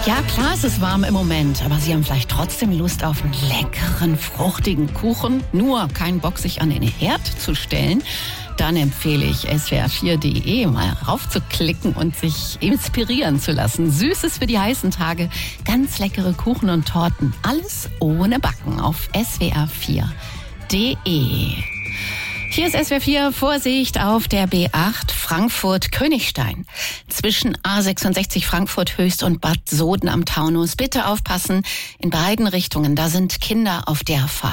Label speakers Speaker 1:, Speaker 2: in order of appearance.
Speaker 1: Ja, klar, es ist warm im Moment, aber Sie haben vielleicht trotzdem Lust auf einen leckeren, fruchtigen Kuchen. Nur keinen Bock, sich an den Herd zu stellen. Dann empfehle ich swr4.de mal raufzuklicken und sich inspirieren zu lassen. Süßes für die heißen Tage, ganz leckere Kuchen und Torten. Alles ohne Backen auf swr4.de. Hier ist SWR4, Vorsicht auf der B8 Frankfurt-Königstein. Zwischen A66 Frankfurt Höchst und Bad Soden am Taunus. Bitte aufpassen, in beiden Richtungen, da sind Kinder auf der Fahrt.